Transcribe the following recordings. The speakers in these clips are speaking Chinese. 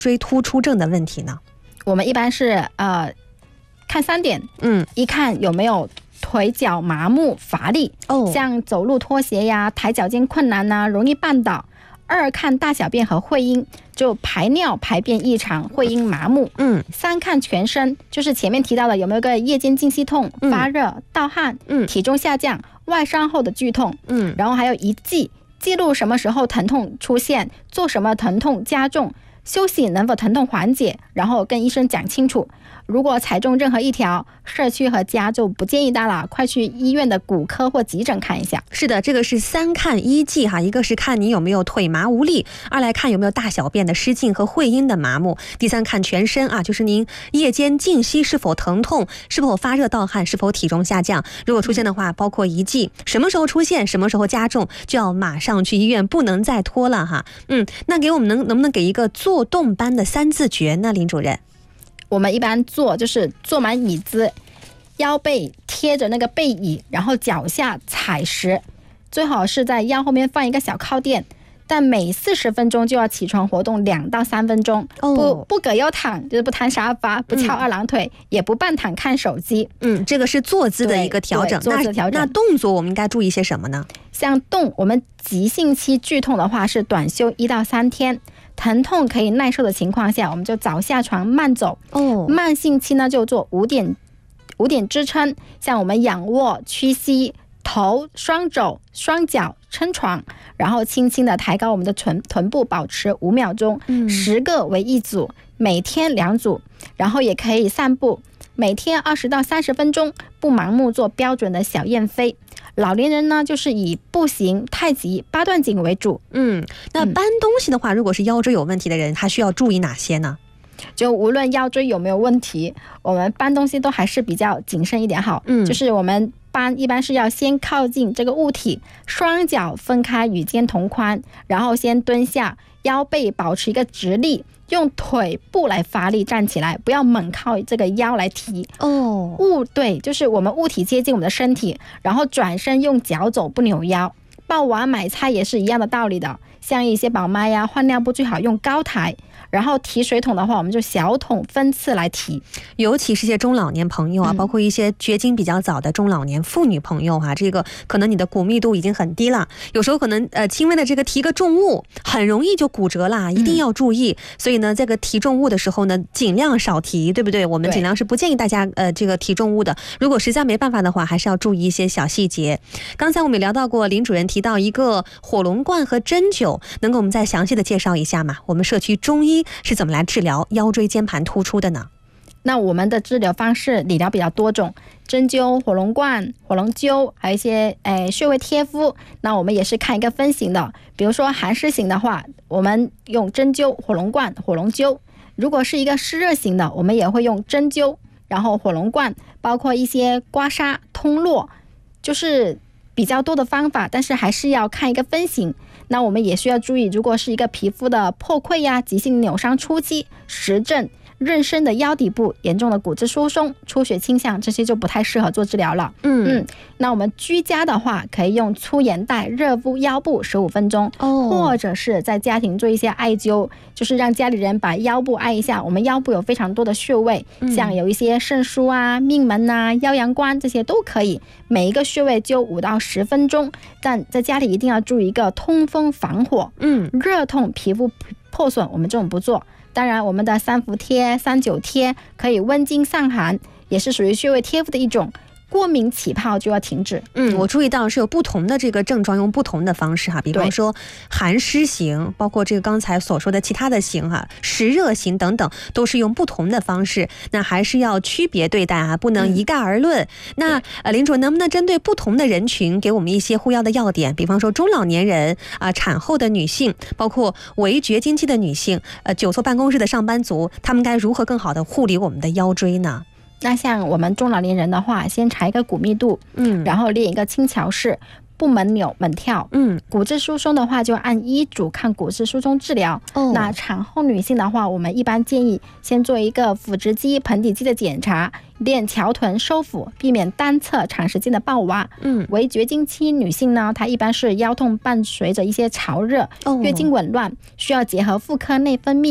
椎突出症的问题呢？ 我们一般是看3点，一看有没有腿脚麻木乏力，像走路脱鞋呀、抬脚尖困难呐、容易绊倒。2看大小便和会阴，就排尿排便异常，会阴麻木。3看全身，就是前面提到的有没有个夜间经期痛、发热、盗汗、体重下降、外伤后的剧痛。然后还有一记录什么时候疼痛出现，做什么疼痛加重，休息能否疼痛缓解，然后跟医生讲清楚。如果踩中任何一条，社区和家就不建议大了，快去医院的骨科或急诊看一下。 是的，这个是3看1记哈，一个是看你有没有腿麻无力，2来看有没有大小便的失禁和会阴的麻木，第3看全身啊，就是您夜间静息是否疼痛，是否发热盗汗，是否体重下降，如果出现的话，包括一记什么时候出现，什么时候加重，就要马上去医院，不能再拖了哈。那给我们能不能给一个坐动班的3字诀呢，林主任？ 我们一般就是坐满椅子，腰背贴着那个背椅，然后脚下踩实，最好是在腰后面放一个小靠垫，但每40分钟就要起床活动2到3分钟，不葛优躺，就是不瘫沙发，不翘2郎腿，也不半躺看手机。 这个是坐姿的一个调整。那动作我们应该注意些什么呢？ 像我们急性期剧痛的话是短休1到3天，疼痛可以耐受的情况下，我们就早下床慢走。慢性期呢就做5点支撑，像我们仰卧、屈膝、头、双肘、双脚撑床，然后轻轻的抬高我们的臀部，保持5秒钟，10个为1组，每天2组，然后也可以散步，每天20到30分钟，不盲目做标准的小燕飞。老年人呢，就是以步行、太极、8段锦为主。 那搬东西的话，如果是腰椎有问题的人，他需要注意哪些呢？ 就无论腰椎有没有问题，我们搬东西都还是比较谨慎一点好。就是我们搬一般是要先靠近这个物体，双脚分开与肩同宽，然后先蹲下，腰背保持一个直立，用腿部来发力站起来，不要猛靠这个腰来提。对，就是我们物体接近我们的身体，然后转身用脚走，不扭腰。抱娃买菜也是一样的道理的，像一些宝妈呀换尿布最好用高抬，然后提水桶的话，我们就小桶分次来提。 尤其是一些中老年朋友啊，包括一些绝经比较早的中老年妇女朋友啊，这个可能你的骨密度已经很低了，有时候可能轻微的这个提个重物很容易就骨折啦，一定要注意。所以呢，这个提重物的时候呢，尽量少提，对不对？我们尽量是不建议大家这个提重物的。如果实在没办法的话，还是要注意一些小细节。刚才我们也聊到过，林主任提到一个火龙罐和针灸，能给我们再详细的介绍一下吗？我们社区中医是怎么来治疗腰椎间盘突出的呢？ 那我们的治疗方式理疗比较多种，针灸、火龙罐、火龙灸，还有一些穴位贴敷。那我们也是看一个分型的，比如说寒湿型的话，我们用针灸、火龙罐、火龙灸；如果是一个湿热型的，我们也会用针灸，然后火龙罐，包括一些刮痧、通络，就是比较多的方法，但是还是要看一个分型。那我们也需要注意，如果是一个皮肤的破溃呀、急性扭伤初期、实症、妊娠的腰底部、严重的骨质疏松、出血倾向，这些就不太适合做治疗了。那我们居家的话，可以用粗盐带热敷腰部15分钟，或者是在家庭做一些艾灸，就是让家里人把腰部按一下。我们腰部有非常多的穴位，像有一些肾腧啊、命门啊、腰阳关，这些都可以，每一个穴位灸5到10分钟。但在家里一定要注意一个通风防火。热痛、皮肤破损，我们这种不做。当然我们的3伏贴、3-9贴可以温经散寒，也是属于穴位贴敷的一种。过敏起泡就要停止。 我注意到是有不同的这个症状用不同的方式哈，比方说寒湿型，包括这个刚才所说的其他的型哈，湿热型等等，都是用不同的方式，那还是要区别对待啊，不能一概而论。那林主任能不能针对不同的人群给我们一些护腰的要点？比方说中老年人啊、产后的女性，包括围绝经期的女性，久坐办公室的上班族，他们该如何更好的护理我们的腰椎呢？ 那像我们中老年人的话，先查一个骨密度，然后练一个轻巧式，不猛扭猛跳。骨质疏松的话就按医嘱看骨质疏松治疗。那产后女性的话，我们一般建议先做一个腹直肌、盆底肌的检查，练桥臀收腹，避免单侧长时间的抱娃。围绝经期女性呢，她一般是腰痛伴随着一些潮热，月经紊乱，需要结合妇科内分泌、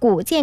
骨健